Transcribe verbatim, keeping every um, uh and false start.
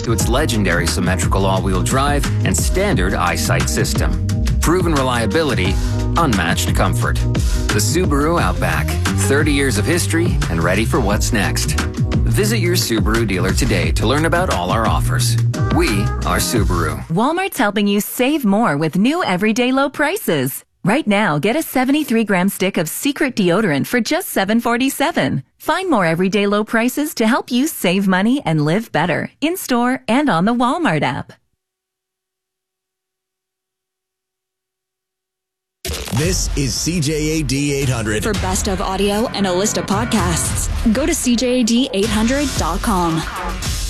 to its legendary symmetrical all-wheel drive and standard eyesight system. Proven reliability, unmatched comfort. The Subaru Outback. thirty years of history and ready for what's next. Visit your Subaru dealer today to learn about all our offers. We are Subaru. Walmart's helping you save more with new everyday low prices. Right now, get a seventy-three gram stick of Secret deodorant for just seven forty-seven. Find more everyday low prices to help you save money and live better in-store and on the Walmart app. This is C J A D eight hundred. For best of audio and a list of podcasts, go to C J A D eight hundred dot com.